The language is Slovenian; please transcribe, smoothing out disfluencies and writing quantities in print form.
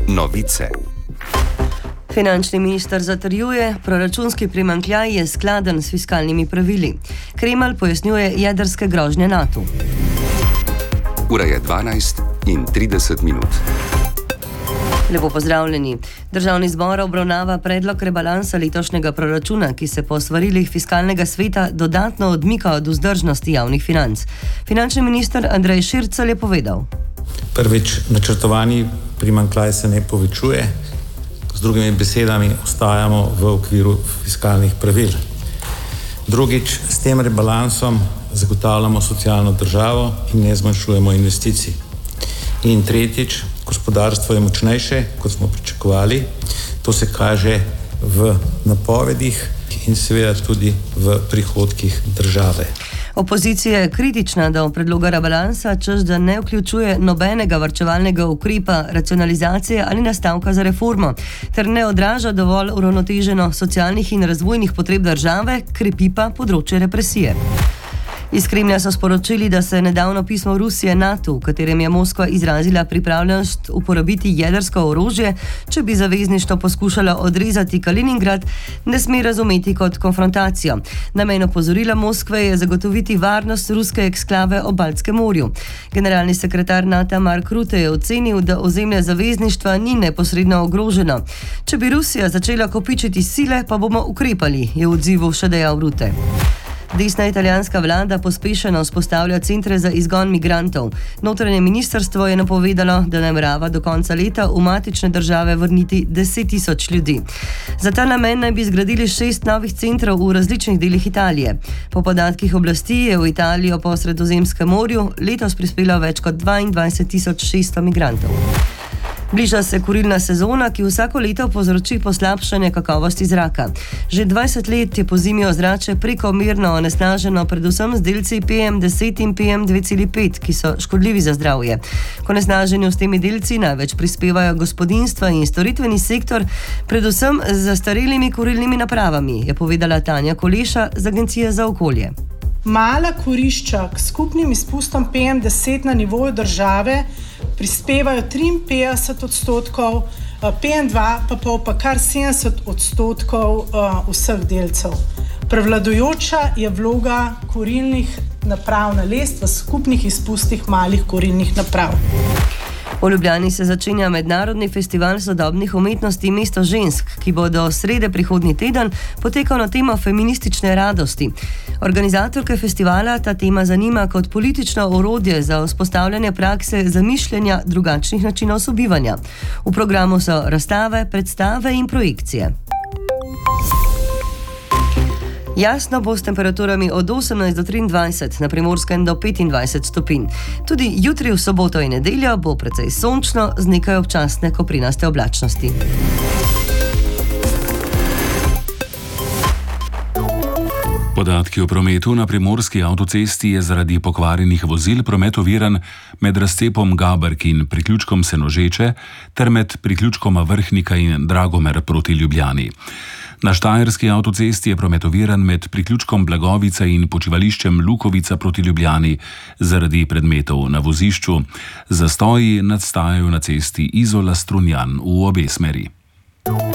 Novice. Finančni minister zatrjuje, proračunski primanjkljaj je skladen s fiskalnimi pravili. Kremelj pojasnjuje jedrske grožnje NATO. Ura je 12:30. Lepo pozdravljeni. Državni zbor obravnava predlog rebalansa letošnjega proračuna, ki se po svarilih fiskalnega sveta dodatno odmika od vzdržnosti javnih financ. Finančni minister Andrej Šircelj je povedal. Prvič, načrtovani primanjkljaj se ne povečuje. Z drugimi besedami, ostajamo v okviru fiskalnih pravil. Drugič, s tem rebalansom zagotavljamo socialno državo in ne zmanjšujemo investicij. In tretjič, gospodarstvo je močnejše, kot smo pričakovali. To se kaže v napovedih in seveda tudi v prihodkih države. Opozicija je kritična do predloga rebalansa, češ da ne vključuje nobenega varčevalnega ukrepa, racionalizacije ali nastavka za reformo, ter ne odraža dovolj uravnoteženo socialnih in razvojnih potreb države, krepi pa področje represije. Iz Kremlja so sporočili, da se nedavno pismo Rusije NATO, v katerem je Moskva izrazila pripravljenost uporabiti jedrsko orožje, če bi zavezništvo poskušalo odrezati Kaliningrad, ne sme razumeti kot konfrontacijo. Namen opozorila Moskve je zagotoviti varnost ruske eksklave ob Baltskem morju. Generalni sekretar NATO Mark Rutte je ocenil, da ozemlje zavezništva ni neposredno ogroženo. Če bi Rusija začela kopičiti sile, pa bomo ukrepali, je v odzivu še dejal Rutte. Desna italijanska vlada pospešeno vzpostavlja centre za izgon migrantov. Notranje ministrstvo je napovedalo, da namerava do konca leta v matične države vrniti 10.000 ljudi. Za ta namen naj bi zgradili 6 novih centrov v različnih delih Italije. Po podatkih oblasti je v Italijo po Sredozemskem morju letos prispelo več kot 22.600 migrantov. Bliža se kurilna sezona, ki vsako leto povzroči poslabšanje kakovosti zraka. Že 20 let je pozimi ozračje prekomerno onesnaženo, predvsem z delci PM10 in PM2,5, ki so škodljivi za zdravje. K onesnaženju s temi delci največ prispevajo gospodinjstva in storitveni sektor, predvsem z zastarelimi kurilnimi napravami, je povedala Tanja Koleša z Agencije za okolje. Mala kurišča k skupnim izpustom PM10 na nivoju države prispevajo 53%, PM2 pa kar 70% vseh delcev. Prevladujoča je vloga kurilnih naprav na led v skupnih izpustih malih kurilnih naprav. V Ljubljani se začenja mednarodni festival sodobnih umetnosti Mesto žensk, ki bo do srede prihodnji teden potekal na temo feministične radosti. Organizatorke festivala ta tema zanima kot politično orodje za vzpostavljanje prakse zamišljanja drugačnih načinov sobivanja. V programu so razstave, predstave in projekcije. Jasno bo s temperaturami od 18 do 23, na Primorskem do 25 stopinj. Tudi jutri v soboto in nedeljo bo precej sončno z nekaj občasne koprinaste oblačnosti. Podatki o prometu na primorski avtocesti je zaradi pokvarjenih vozil promet oviran med razcepom Gaberk in priključkom Senožeče ter med priključkoma Vrhnika in Dragomer proti Ljubljani. Na štajerski avtocesti je promet oviran med priključkom Blagovica in počivališčem Lukovica proti Ljubljani zaradi predmetov na vozišču. Zastoji nastajajo na cesti Izola-Strunjan v obe smeri.